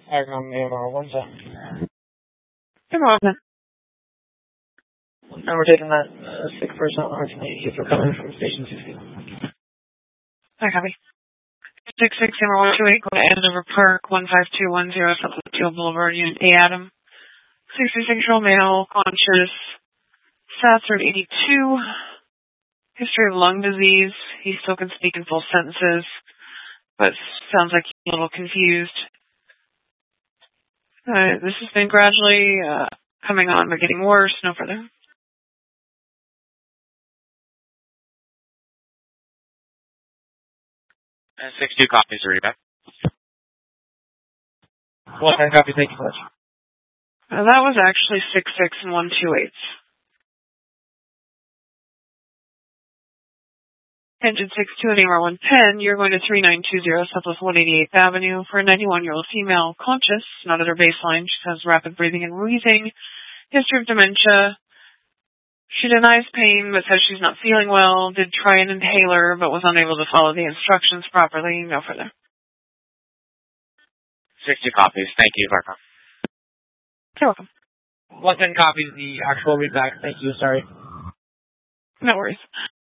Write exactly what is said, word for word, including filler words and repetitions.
Agron A M R one seven. Come on. And we're taking that uh, sick person on our tonight if we're coming from station sixty. I copy. six six zero one two eight, go to Andover Park, one five two one zero, Southwest Teal Boulevard, Unit A, Adam. sixty-six-year-old male, conscious, stats are at eighty-two. History of lung disease. He still can speak in full sentences, but sounds like he's a little confused. Uh, this has been gradually uh, coming on, but getting worse. No further. And sixty-two copies, Reba. Well, ten copies, thank you so much. Uh, that was actually six six and one two eight. Engine six two and A M R one ten, you're going to three nine two zero Southwest one eighty-eighth Avenue for a ninety-one-year-old female, conscious, not at her baseline. She has rapid breathing and wheezing, history of dementia. She denies pain, but says she's not feeling well, did try an inhaler, but was unable to follow the instructions properly. No further. sixty copies. Thank you, Varco. You're welcome. Well, ten copies, the actual readback, thank you, sorry. No worries.